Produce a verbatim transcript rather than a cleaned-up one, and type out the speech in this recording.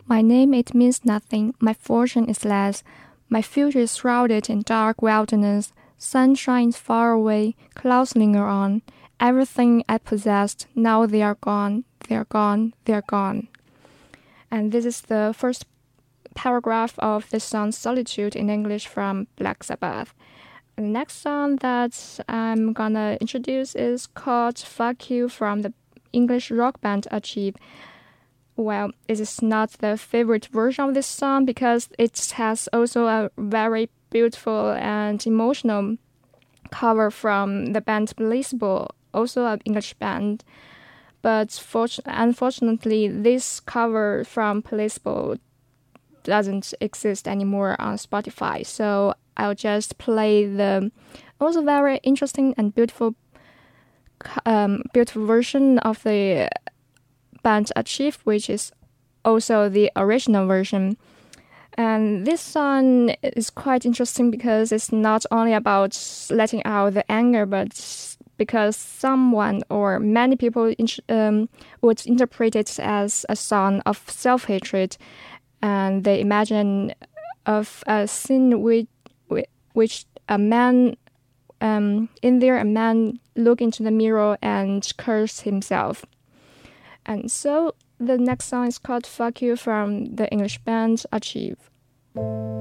My name it means nothing, my fortune is less. My future is shrouded in dark wilderness. Sun shines far away, clouds linger on. Everything I possessed, now they are gone, they are gone, they are gone. And this is the first paragraph of the song Solitude in English from Black Sabbath. The next song that I'm gonna introduce is called Fuck You from the English rock band Achieve. Well, it is not the favorite version of this song because it has also a very beautiful and emotional cover from the band Blissable, also an English band. But for- unfortunately, this cover from Blissable doesn't exist anymore on Spotify, so I'll just play the also very interesting and beautiful um, beautiful version of the band Achieve, which is also the original version. And this song is quite interesting because it's not only about letting out the anger, but because someone or many people um, would interpret it as a song of self-hatred, and they imagine of a scene which, which a man, um, in there a man look into the mirror and curse himself. And so the next song is called Fuck You from the English band Achieve.